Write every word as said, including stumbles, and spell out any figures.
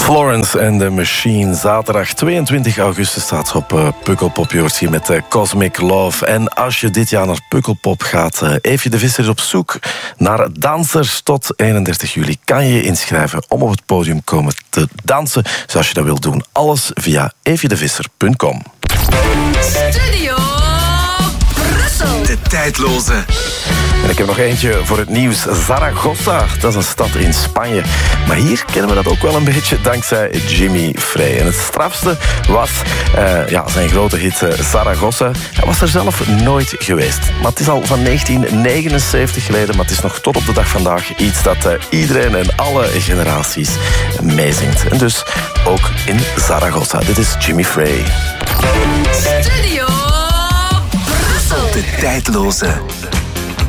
Florence and the Machine. Zaterdag tweeëntwintig augustus staat ze op uh, Pukkelpop. Je hoort hier met uh, Cosmic Love. En als je dit jaar naar Pukkelpop gaat, uh, Eefje de Visser is op zoek naar dansers. Tot eenendertig juli kan je je inschrijven om op het podium komen te dansen. Zoals je dat wilt doen. Alles via eefjedevisser punt com. Studio Brussel. De tijdloze. En ik heb nog eentje voor het nieuws. Zaragoza, dat is een stad in Spanje. Maar hier kennen we dat ook wel een beetje dankzij Jimmy Frey. En het strafste was uh, ja, zijn grote hit uh, Zaragoza. Hij was er zelf nooit geweest. Maar het is al van negentien negenenzeventig geleden. Maar het is nog tot op de dag vandaag iets dat uh, iedereen en alle generaties meezingt. En dus ook in Zaragoza. Dit is Jimmy Frey. Studio Brussel. De tijdloze.